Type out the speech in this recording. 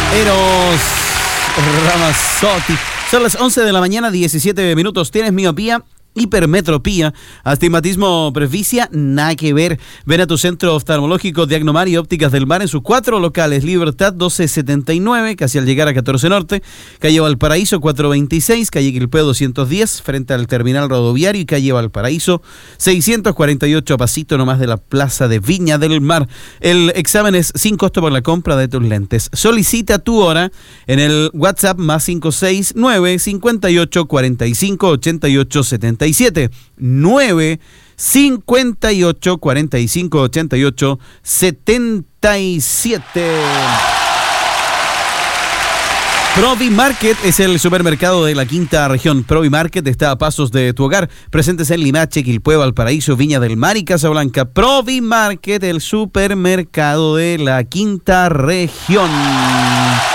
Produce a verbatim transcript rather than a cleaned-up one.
Eros Ramazzotti. Son las once de la mañana, diecisiete minutos. ¿Tienes miopía? Hipermetropía, astigmatismo, presbicia, nada que ver. Ven a tu centro oftalmológico Diagnomar y Ópticas del Mar en sus cuatro locales: Libertad doce setenta y nueve, casi al llegar a catorce Norte, calle Valparaíso cuatrocientos veintiséis, calle Quilpué doscientos diez, frente al terminal rodoviario, y calle Valparaíso seiscientos cuarenta y ocho, a pasito nomás de la plaza de Viña del Mar. El examen es sin costo por la compra de tus lentes. Solicita tu hora en el WhatsApp más cinco seis nueve, cincuenta y ocho, cuarenta y cinco, ochenta y ocho, setenta y siete, nueve cincuenta y ocho, cuarenta y cinco, ochenta y ocho, setenta y siete. Provi Market es el supermercado de la quinta región. Provi Market está a pasos de tu hogar. Presentes en Limache, Quilpué, Valparaíso, Viña del Mar y Casablanca. Provi Market, el supermercado de la quinta región.